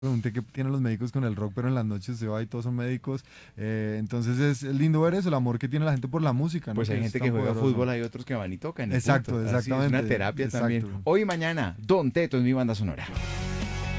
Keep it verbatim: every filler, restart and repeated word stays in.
Pregunté qué tienen los médicos con el rock, pero en las noches se va y todos son médicos. Eh, entonces es, es lindo ver eso, el amor que tiene la gente por la música, ¿no? Pues hay Que es gente tan que juega poderoso. fútbol, hay otros que van y tocan y Exacto, punto. Así es exactamente. una terapia Exacto. también. Hoy y mañana, Don Teto es mi banda sonora.